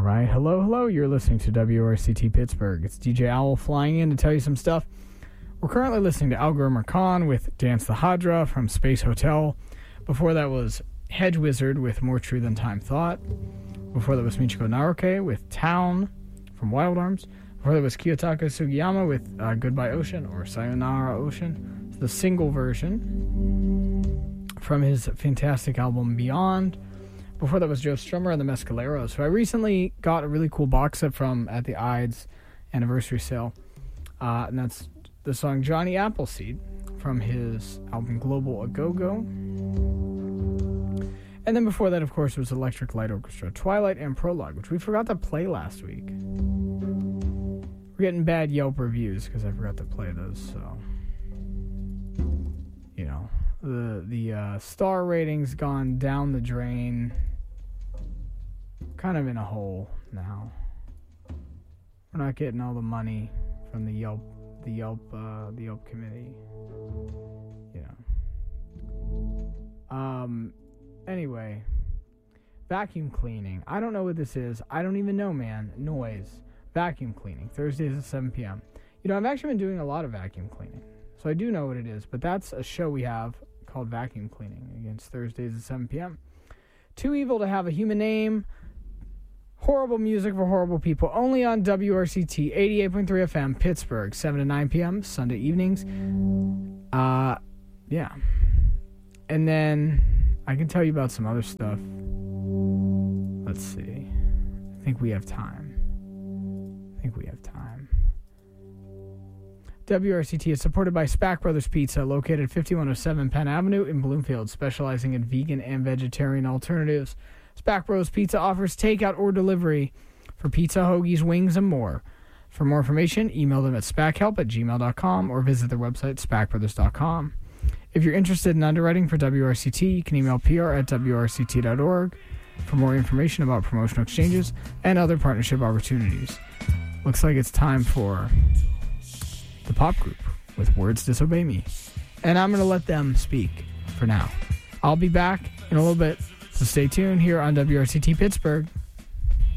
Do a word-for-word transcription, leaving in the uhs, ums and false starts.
right. Hello, hello. You're listening to W R C T Pittsburgh. It's D J Owl flying in to tell you some stuff. We're currently listening to Algorithm Khan with Dance the Hadra from Space Hotel. Before that was Hedge Wizard with More True Than Time Thought. Before that was Michiko Naruke with Town from Wild Arms. Before that was Kiyotaka Sugiyama with uh, Goodbye Ocean or Sayonara Ocean. It's the single version from his fantastic album Beyond. Before that was Joe Strummer and the Mescaleros, who I recently got a really cool box set from at the I D S anniversary sale. Uh, and that's the song Johnny Appleseed from his album Global A Go-Go. And then before that, of course, was Electric Light Orchestra, Twilight and Prologue, which we forgot to play last week. We're getting bad Yelp reviews because I forgot to play those, so... You know, the, the uh, star rating's gone down the drain. Kind of in a hole now. We're not getting all the money from the Yelp, the Yelp, uh, the Yelp committee. You know. Um. Anyway, vacuum cleaning. I don't know what this is. I don't even know, man. Noise. Vacuum cleaning. Thursdays at seven p.m. You know, I've actually been doing a lot of vacuum cleaning, so I do know what it is. But that's a show we have called Vacuum Cleaning against Thursdays at seven p.m. Too evil to have a human name. Horrible music for horrible people. Only on W R C T eighty-eight point three F M, Pittsburgh, seven to nine p.m. Sunday evenings. Uh, yeah. And then I can tell you about some other stuff. Let's see. I think we have time. I think we have time. W R C T is supported by Spack Brothers Pizza, located at fifty-one oh seven Penn Avenue in Bloomfield, specializing in vegan and vegetarian alternatives. Spack Bros Pizza offers takeout or delivery for pizza, hoagies, wings, and more. For more information, email them at spackhelp at gmail dot com or visit their website, spack brothers dot com. If you're interested in underwriting for W R C T, you can email P R at W R C T dot org for more information about promotional exchanges and other partnership opportunities. Looks like it's time for the pop group with Words Disobey Me. And I'm going to let them speak for now. I'll be back in a little bit. So stay tuned here on W R C T Pittsburgh.